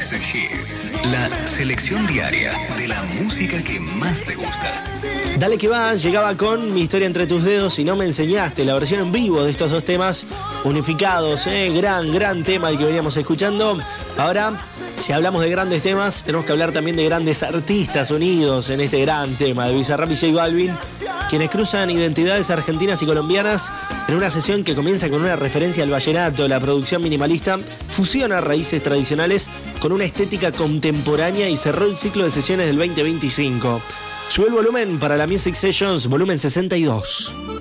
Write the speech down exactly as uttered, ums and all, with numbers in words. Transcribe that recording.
Next Hits, la selección diaria de la música que más te gusta. Dale que va, llegaba con Mi historia entre tus dedos y no me enseñaste, la versión en vivo de estos dos temas unificados, ¿eh? gran, gran tema el que veníamos escuchando. Ahora, si hablamos de grandes temas, tenemos que hablar también de grandes artistas unidos en este gran tema de Bizarrap y J Balvin, quienes cruzan identidades argentinas y colombianas en una sesión que comienza con una referencia al vallenato. La producción minimalista fusiona raíces tradicionales con una estética contemporánea y cerró el ciclo de sesiones del veinte veinticinco. Sube el volumen para la Music Sessions, volumen sesenta y dos.